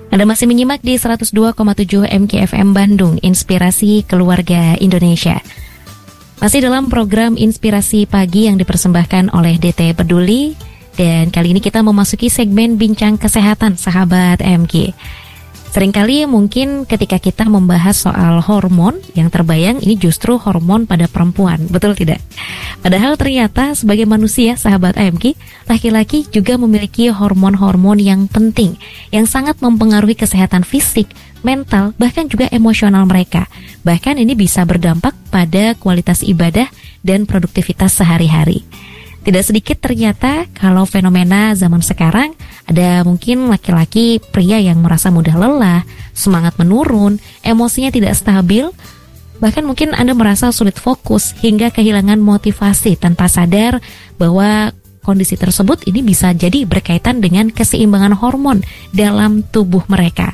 Anda masih menyimak di 102,7 MKFM Bandung, Inspirasi Keluarga Indonesia. Masih dalam program Inspirasi Pagi yang dipersembahkan oleh DT Peduli. Dan kali ini kita memasuki segmen Bincang Kesehatan, sahabat MK. Seringkali mungkin ketika kita membahas soal hormon, yang terbayang ini justru hormon pada perempuan, betul tidak? Padahal ternyata sebagai manusia, sahabat AMK, laki-laki juga memiliki hormon-hormon yang penting, yang sangat mempengaruhi kesehatan fisik, mental, bahkan juga emosional mereka. Bahkan ini bisa berdampak pada kualitas ibadah dan produktivitas sehari-hari. Tidak sedikit ternyata kalau fenomena zaman sekarang ada mungkin laki-laki pria yang merasa mudah lelah, semangat menurun, emosinya tidak stabil, bahkan mungkin Anda merasa sulit fokus hingga kehilangan motivasi tanpa sadar bahwa kondisi tersebut ini bisa jadi berkaitan dengan keseimbangan hormon dalam tubuh mereka.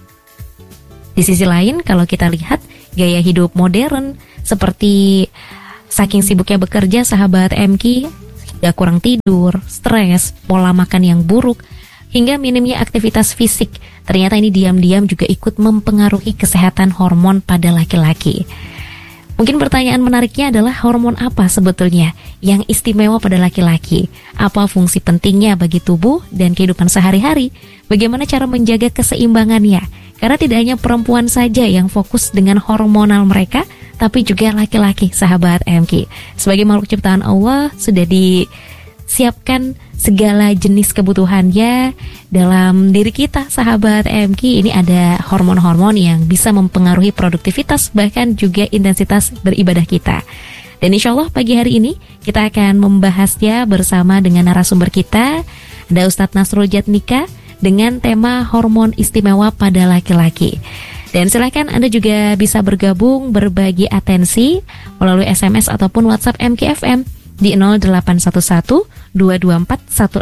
Di sisi lain, kalau kita lihat gaya hidup modern seperti saking sibuknya bekerja, sahabat MK, gak kurang tidur, stres, pola makan yang buruk, hingga minimnya aktivitas fisik, ternyata ini diam-diam juga ikut mempengaruhi kesehatan hormon pada laki-laki. Mungkin pertanyaan menariknya adalah hormon apa sebetulnya yang istimewa pada laki-laki? Apa fungsi pentingnya bagi tubuh dan kehidupan sehari-hari? Bagaimana cara menjaga keseimbangannya? Karena tidak hanya perempuan saja yang fokus dengan hormonal mereka, tapi juga laki-laki, sahabat MK. Sebagai makhluk ciptaan Allah, sudah disiapkan segala jenis kebutuhannya dalam diri kita, sahabat MK. Ini ada hormon-hormon yang bisa mempengaruhi produktivitas, bahkan juga intensitas beribadah kita. Dan insya Allah pagi hari ini kita akan membahasnya bersama dengan narasumber kita, ada Ustadz Nasrul Jatnika, dengan tema hormon istimewa pada laki-laki. Dan silakan Anda juga bisa bergabung berbagi atensi melalui SMS ataupun WhatsApp MKFM di 0811 224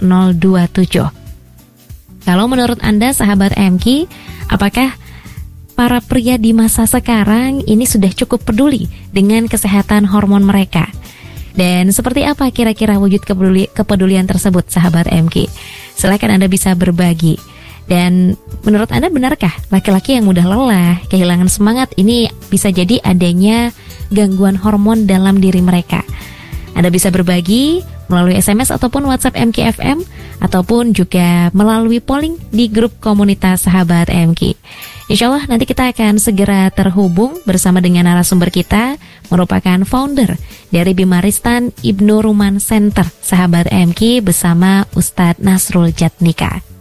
1027. Kalau menurut Anda, sahabat MK, apakah para pria di masa sekarang ini sudah cukup peduli dengan kesehatan hormon mereka? Dan seperti apa kira-kira wujud kepedulian tersebut, sahabat MK? Silakan Anda bisa berbagi. Dan menurut Anda benarkah laki-laki yang mudah lelah, kehilangan semangat, ini bisa jadi adanya gangguan hormon dalam diri mereka? Anda bisa berbagi melalui SMS ataupun WhatsApp MKFM, ataupun juga melalui polling di grup komunitas sahabat MK. Insya Allah nanti kita akan segera terhubung bersama dengan narasumber kita, merupakan founder dari Bimaristan Ibnu Ruman Center, sahabat MK, bersama Ustadz Nasrul Jatnika.